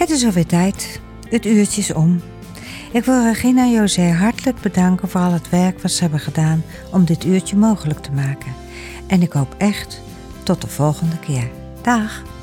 Het is alweer tijd. Het uurtje is om. Ik wil Regina en José hartelijk bedanken voor al het werk wat ze hebben gedaan om dit uurtje mogelijk te maken. En ik hoop echt tot de volgende keer. Dag!